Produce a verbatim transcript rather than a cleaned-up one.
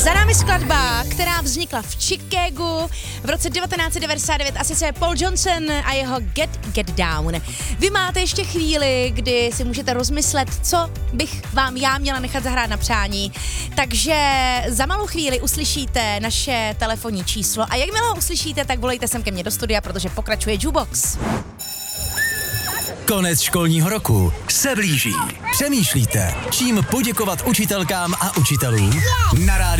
Za námi skladba, která vznikla v Chicagu v roce devatenáct set devadesát devět, a sice Paul Johnson a jeho Get Get Down. Vy máte ještě chvíli, kdy si můžete rozmyslet, co bych vám já měla nechat zahrát na přání. Takže za malou chvíli uslyšíte naše telefonní číslo a jakmile ho uslyšíte, tak volejte sem ke mně do studia, protože pokračuje Jukebox. Konec školního roku se blíží. Přemýšlíte, čím poděkovat učitelkám a učitelům? Na rádiu